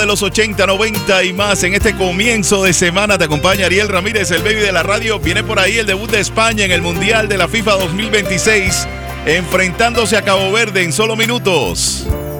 De los 80, 90 y más en este comienzo de semana te acompaña Ariel Ramírez, el baby de la radio. Viene por ahí el debut de España en el Mundial de la FIFA 2026, enfrentándose a Cabo Verde en solo minutos.